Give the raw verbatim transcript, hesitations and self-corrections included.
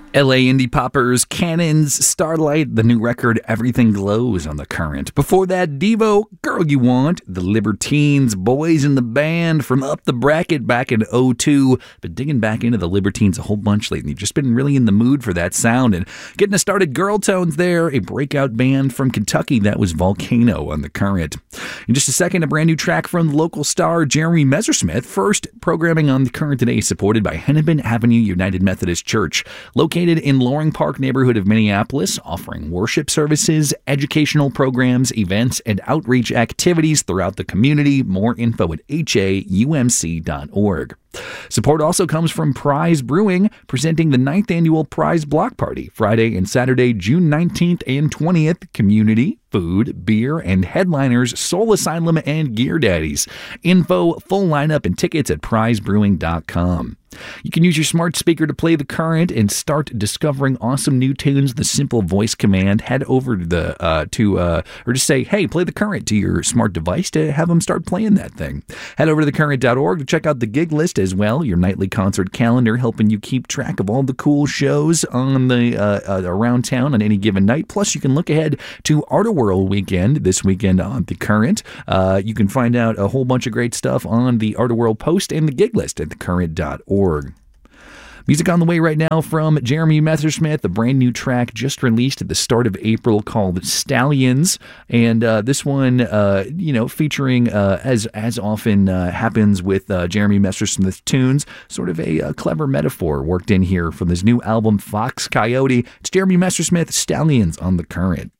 L A indie poppers, Cannons, Starlight, the new record Everything Glows on The Current. Before that, Devo, Girl You Want, The Libertines, Boys in the Band from Up the Bracket back in oh two. Been digging back into The Libertines a whole bunch lately. Just been really in the mood for that sound. And getting us started, Girl Tones there, a breakout band from Kentucky. That was Volcano on The Current. In just a second, a brand new track from the local star Jeremy Messersmith. First, programming on The Current today supported by Hennepin Avenue United Methodist Church, located in Loring Park neighborhood of Minneapolis, offering worship services, educational programs, events, and outreach activities throughout the community. More info at H A U M C dot org. Support also comes from Prize Brewing, presenting the ninth annual Prize Block Party, Friday and Saturday, June nineteenth and twentieth. Community, food, beer, and headliners Soul Asylum and Gear Daddies. Info, full lineup, and tickets at prize brewing dot com. You can use your smart speaker to play The Current and start discovering awesome new tunes. The simple voice command. Head over to the uh, to uh, or just say, "Hey, play The Current" to your smart device to have them start playing that thing. Head over to the current dot org to check out the gig list as well. Your nightly concert calendar, helping you keep track of all the cool shows on the uh, uh, around town on any given night. Plus, you can look ahead to Artworld weekend this weekend on The Current. Uh, you can find out a whole bunch of great stuff on the Artworld post and the gig list at the current dot org. Music on the way right now from Jeremy Messersmith, a brand new track just released at the start of April called Stallions. And uh, this one, uh, you know, featuring, uh, as as often uh, happens with uh, Jeremy Messersmith tunes, sort of a, a clever metaphor worked in here from his new album, Fox Coyote. It's Jeremy Messersmith, Stallions on The Current.